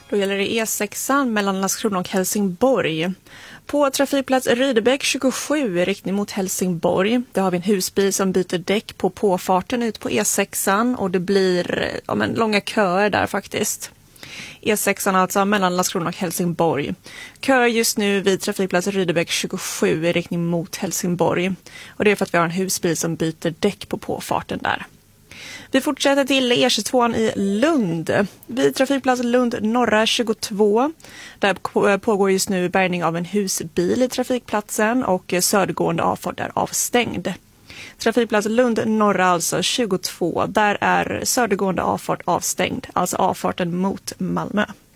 Då gäller det E6 mellan Landskrona och Helsingborg. På trafikplats Rydebäck 27 i riktning mot Helsingborg. Där har vi en husbil som byter däck på påfarten ut på E6 och det blir långa köer där faktiskt. E6 alltså mellan Landskrona och Helsingborg. Kör just nu vid trafikplats Rydebäck 27 i riktning mot Helsingborg. Och det är för att vi har en husbil som byter däck på påfarten där. Vi fortsätter till E22 i Lund. Vid trafikplats Lund norra 22. Där pågår just nu bärgning av en husbil i trafikplatsen och södergående avfart är avstängd. Trafikplats Lund norra alltså 22. Där är södergående avfart avstängd, alltså avfarten mot Malmö.